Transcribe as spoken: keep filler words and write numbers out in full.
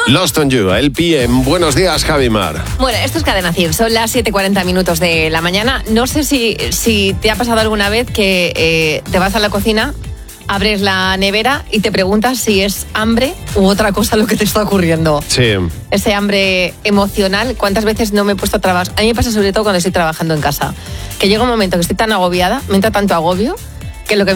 Lost on You, L P M. Buenos días, Javi Mar. Bueno, esto es Cadena cien, son las siete y cuarenta minutos de la mañana. No sé si, si te ha pasado alguna vez que eh, te vas a la cocina, abres la nevera y te preguntas si es hambre u otra cosa lo que te está ocurriendo. Sí. Ese hambre emocional, ¿cuántas veces no me he puesto a trabajar? A mí me pasa sobre todo cuando estoy trabajando en casa, que llega un momento que estoy tan agobiada, me entra tanto agobio, que lo que